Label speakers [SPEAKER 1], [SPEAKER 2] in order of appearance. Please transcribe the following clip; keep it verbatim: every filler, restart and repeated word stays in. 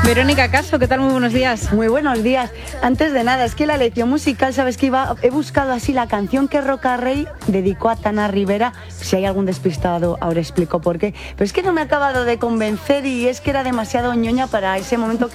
[SPEAKER 1] Verónica Caso, ¿qué tal? Muy buenos días.
[SPEAKER 2] Muy buenos días. Antes de nada, es que la lección musical, ¿sabes qué iba? He buscado así la canción que Roca Rey dedicó a Tana Rivera. Si hay algún despistado, ahora explico por qué. Pero es que no me ha acabado de convencer y es que era demasiado ñoña para ese momento que